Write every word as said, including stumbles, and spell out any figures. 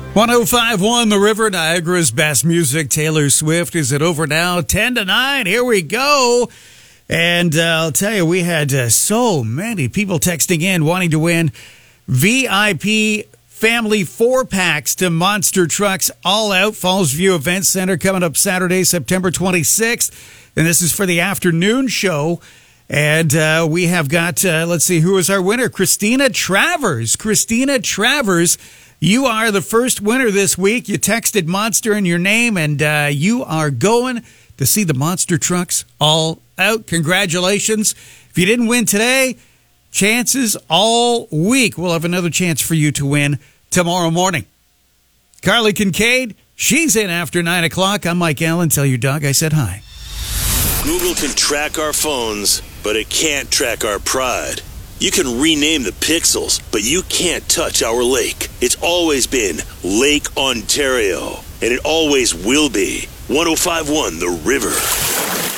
one oh five point one The River, Niagara's best music. Taylor Swift. Is it over now? ten to nine. Here we go. And uh, I'll tell you, we had uh, so many people texting in wanting to win V I P family four-packs to Monster Trucks All Out Falls View Event Center coming up Saturday, September twenty-sixth. And this is for the afternoon show. And uh, we have got, uh, let's see, who is our winner? Christina Travers. Christina Travers, you are the first winner this week. You texted Monster in your name, and uh, you are going to see the Monster Trucks All Out. Congratulations. If you didn't win today, chances all week we'll have another chance for you to win tomorrow morning. Carly Kincaid, she's in after nine o'clock. I'm Mike Allen. Tell your dog I said hi. Google can track our phones, but it can't track our pride. You can rename the pixels, but you can't touch our lake. It's always been Lake Ontario, and it always will be. one oh five point one The River.